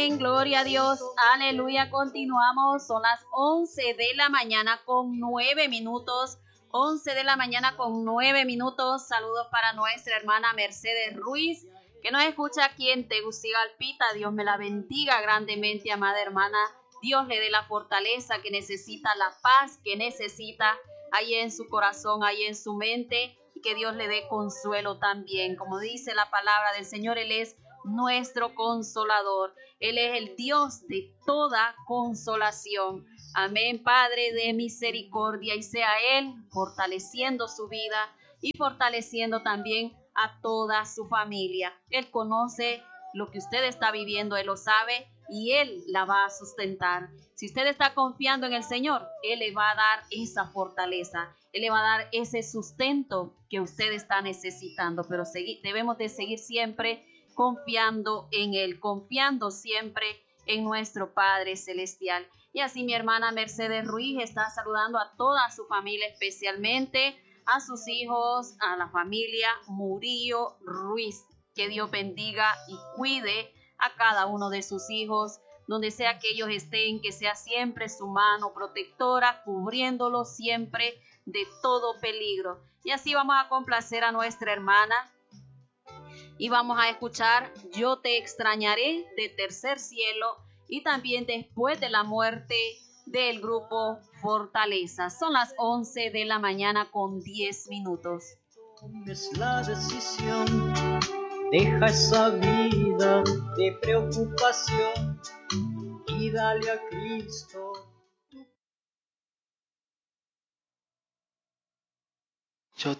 Amén, gloria a Dios, aleluya. Continuamos, son las 11 de la mañana con 9 minutos. 11 de la mañana con 9 minutos. Saludos para nuestra hermana Mercedes Ruiz, que nos escucha aquí en Tegucigalpita. Dios me la bendiga grandemente, amada hermana. Dios le dé la fortaleza que necesita, la paz que necesita ahí en su corazón, ahí en su mente, y que Dios le dé consuelo también. Como dice la palabra del Señor, Él es nuestro consolador. Él es el Dios de toda consolación. Amén, Padre de misericordia, y sea Él fortaleciendo su vida y fortaleciendo también a toda su familia. Él conoce lo que usted está viviendo, Él lo sabe y Él la va a sustentar. Si usted está confiando en el Señor, Él le va a dar esa fortaleza, Él le va a dar ese sustento que usted está necesitando. Pero debemos de seguir siempre confiando en Él, confiando siempre en nuestro Padre Celestial. Y así mi hermana Mercedes Ruiz está saludando a toda su familia, especialmente a sus hijos, a la familia Murillo Ruiz. Que Dios bendiga y cuide a cada uno de sus hijos, donde sea que ellos estén, que sea siempre su mano protectora, cubriéndolos siempre de todo peligro. Y así vamos a complacer a nuestra hermana y vamos a escuchar Yo te extrañaré de Tercer Cielo, y también Después de la muerte del grupo Fortaleza. Son las 11 de la mañana con 10 minutos. Tomes la decisión, deja esa vida de preocupación y dale a Cristo